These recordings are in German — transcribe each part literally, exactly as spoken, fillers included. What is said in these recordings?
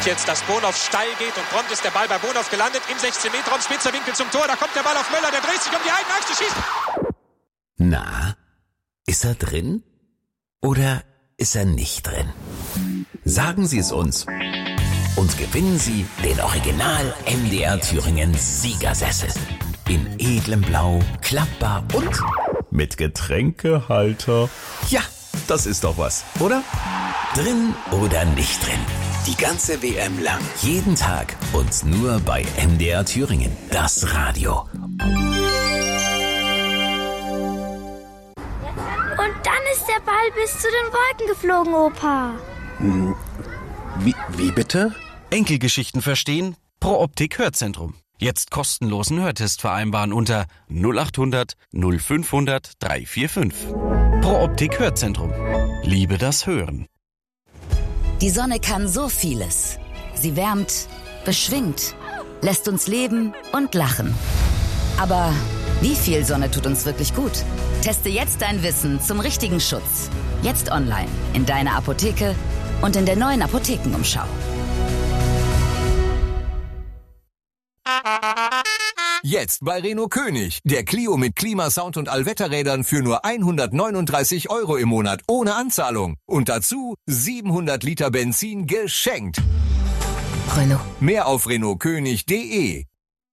jetzt, dass Bonhoff steil geht und prompt ist der Ball bei Bonhoff gelandet im sechzehn Meter Raum, spitzer Winkel zum Tor, da kommt der Ball auf Möller, der dreht sich um die eigene Achse, schießt. Na, ist er drin oder ist er nicht drin? Sagen Sie es uns und gewinnen Sie den Original M D R Thüringen Siegersessel. In edlem Blau, klappbar und mit Getränkehalter. Ja, das ist doch was, oder? Drin oder nicht drin? Die ganze W M lang. Jeden Tag und nur bei M D R Thüringen. Das Radio. Und dann ist der Ball bis zu den Wolken geflogen, Opa. Hm, wie, wie bitte? Enkelgeschichten verstehen? Pro Optik Hörzentrum. Jetzt kostenlosen Hörtest vereinbaren unter null acht hundert null fünfhundert dreihundertfünfundvierzig. Pro Optik Hörzentrum. Liebe das Hören. Die Sonne kann so vieles. Sie wärmt, beschwingt, lässt uns leben und lachen. Aber wie viel Sonne tut uns wirklich gut? Teste jetzt dein Wissen zum richtigen Schutz. Jetzt online, in deiner Apotheke und in der neuen Apothekenumschau. Jetzt bei Renault König. Der Clio mit Klimasound und Allwetterrädern für nur hundertneununddreißig Euro im Monat ohne Anzahlung. Und dazu siebenhundert Liter Benzin geschenkt. Renault. Mehr auf renault könig punkt de.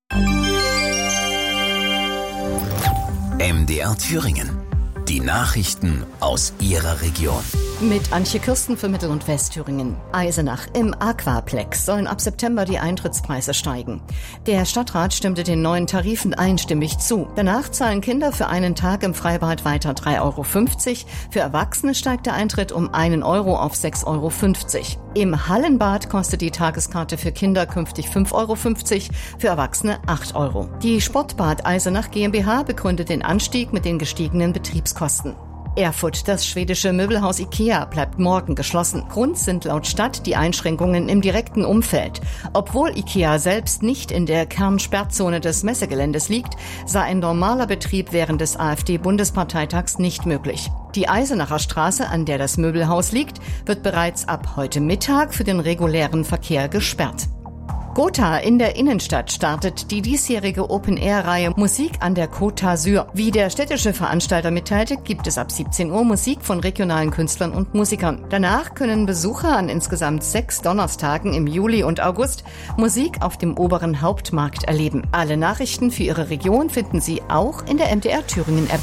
M D R Thüringen. Die Nachrichten aus Ihrer Region. Mit Antje Kirsten für Mittel- und Westthüringen. Eisenach. Im Aquaplex sollen ab September die Eintrittspreise steigen. Der Stadtrat stimmte den neuen Tarifen einstimmig zu. Danach zahlen Kinder für einen Tag im Freibad weiter drei Euro fünfzig. Für Erwachsene steigt der Eintritt um einen Euro auf sechs Euro fünfzig. Im Hallenbad kostet die Tageskarte für Kinder künftig fünf Euro fünfzig, für Erwachsene acht Euro. Die Sportbad Eisenach GmbH begründet den Anstieg mit den gestiegenen Betriebskosten. Erfurt. Das schwedische Möbelhaus IKEA bleibt morgen geschlossen. Grund sind laut Stadt die Einschränkungen im direkten Umfeld. Obwohl IKEA selbst nicht in der Kernsperrzone des Messegeländes liegt, sei ein normaler Betrieb während des AfD-Bundesparteitags nicht möglich. Die Eisenacher Straße, an der das Möbelhaus liegt, wird bereits ab heute Mittag für den regulären Verkehr gesperrt. Gotha in der Innenstadt startet die diesjährige Open-Air-Reihe Musik an der Côte d'Azur. Wie der städtische Veranstalter mitteilte, gibt es ab siebzehn Uhr Musik von regionalen Künstlern und Musikern. Danach können Besucher an insgesamt sechs Donnerstagen im Juli und August Musik auf dem oberen Hauptmarkt erleben. Alle Nachrichten für Ihre Region finden Sie auch in der M D R Thüringen-App.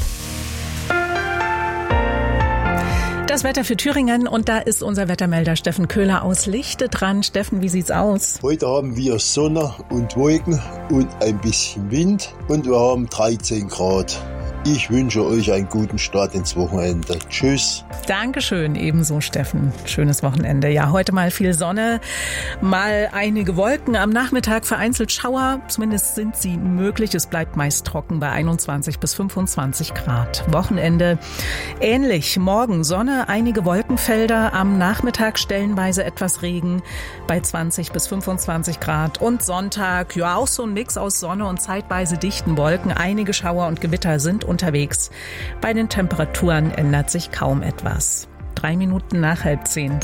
Das Wetter für Thüringen, und da ist unser Wettermelder Steffen Köhler aus Lichte dran. Steffen, wie sieht's aus? Heute haben wir Sonne und Wolken und ein bisschen Wind und wir haben dreizehn Grad. Ich wünsche euch einen guten Start ins Wochenende. Tschüss. Dankeschön, ebenso Steffen. Schönes Wochenende. Ja, heute mal viel Sonne, mal einige Wolken. Am Nachmittag vereinzelt Schauer, zumindest sind sie möglich. Es bleibt meist trocken bei einundzwanzig bis fünfundzwanzig Grad. Wochenende ähnlich. Morgen Sonne, einige Wolkenfelder. Am Nachmittag stellenweise etwas Regen bei zwanzig bis fünfundzwanzig Grad. Und Sonntag, ja, auch so ein Mix aus Sonne und zeitweise dichten Wolken. Einige Schauer und Gewitter sind unterwegs. Bei den Temperaturen ändert sich kaum etwas. Drei Minuten nach halb zehn.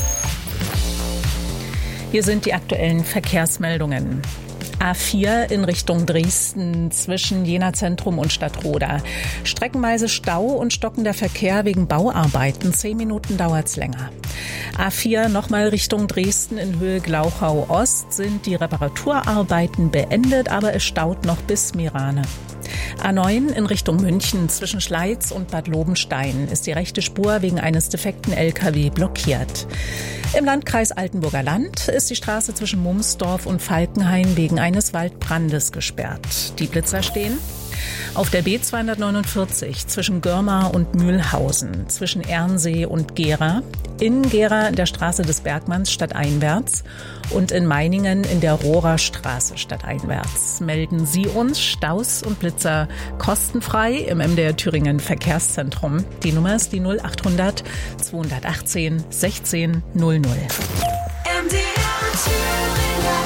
Hier sind die aktuellen Verkehrsmeldungen. A vier in Richtung Dresden zwischen Jena Zentrum und Stadtroda. Streckenweise Stau und stockender Verkehr wegen Bauarbeiten. Zehn Minuten dauert's länger. A vier nochmal Richtung Dresden in Höhe Glauchau Ost sind die Reparaturarbeiten beendet, aber es staut noch bis Mirane. A neun in Richtung München zwischen Schleiz und Bad Lobenstein ist die rechte Spur wegen eines defekten L K W blockiert. Im Landkreis Altenburger Land ist die Straße zwischen Mumsdorf und Falkenhain wegen eines Waldbrandes gesperrt. Die Blitzer stehen auf der B zweihundertneunundvierzig zwischen Görmar und Mühlhausen, zwischen Ernsee und Gera, in Gera in der Straße des Bergmanns stadteinwärts und in Meiningen in der Rohrer Straße stadteinwärts. Melden Sie uns Staus und Blitzer kostenfrei im M D R Thüringen Verkehrszentrum. Die Nummer ist die null acht hundert zweihundertachtzehn sechzehn null null. M D R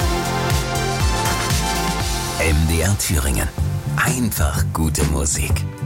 Thüringen. M D R Thüringen. Einfach gute Musik.